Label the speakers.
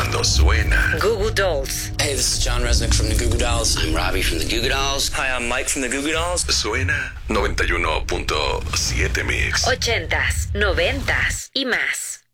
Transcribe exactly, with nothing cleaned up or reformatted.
Speaker 1: cuando suena.
Speaker 2: Goo Goo Dolls.
Speaker 3: Hey, this is John Resnick from the Goo Goo Dolls. I'm Robbie from the Goo Goo Dolls.
Speaker 4: Hi, I'm Mike from the Goo Goo Dolls.
Speaker 1: Suena noventa y uno punto siete Mix.
Speaker 2: Ochentas, noventas y más.